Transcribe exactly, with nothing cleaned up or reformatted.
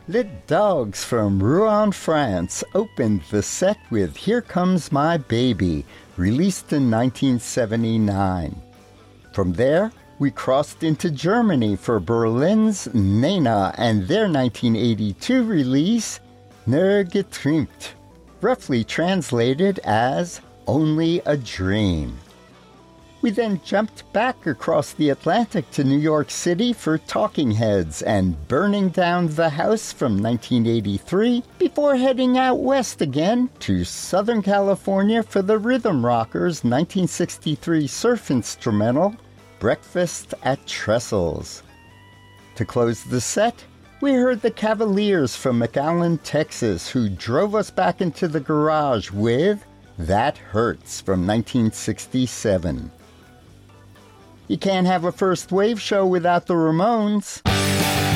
Les Dogs from Rouen, France opened the set with Here Comes My Baby, released in nineteen seventy-nine. From there, we crossed into Germany for Berlin's Nena and their nineteen eighty-two release, Nur geträumt, roughly translated as Only a Dream. We then jumped back across the Atlantic to New York City for Talking Heads and Burning Down the House from nineteen eighty-three, before heading out west again to Southern California for the Rhythm Rockers' nineteen sixty-three surf instrumental, Breakfast at Trestles. To close the set, we heard the Cavaliers from McAllen, Texas, who drove us back into the garage with That Hurts from nineteen sixty-seven. You can't have a first wave show without the Ramones.